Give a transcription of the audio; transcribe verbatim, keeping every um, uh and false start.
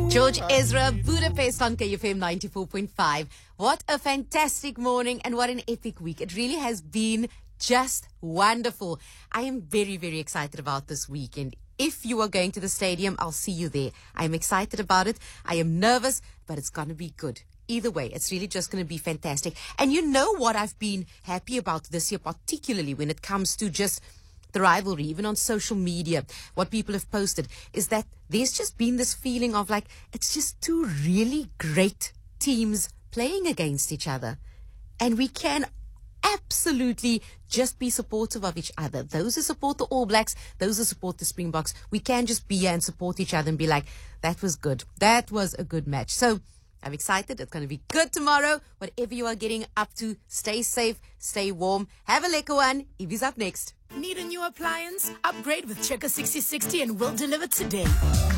George Ezra, Budapest on K F M ninety-four point five. What a fantastic morning and what an epic week. It really has been just wonderful. I am very, very excited about this weekend. If you are going to the stadium, I'll see you there. I am excited about it. I am nervous, but it's going to be good. Either way, it's really just going to be fantastic. And you know what I've been happy about this year, particularly when it comes to just the rivalry, even on social media, what people have posted, is that there's just been this feeling of like, it's just two really great teams playing against each other. And we can absolutely just be supportive of each other. Those who support the All Blacks, those who support the Springboks, we can just be here and support each other and be like, that was good. That was a good match. So I'm excited. It's going to be good tomorrow. Whatever you are getting up to, stay safe, stay warm. Have a lekker one. Evie's up next. Need a new appliance? Upgrade with Checker sixty sixty and we'll deliver today.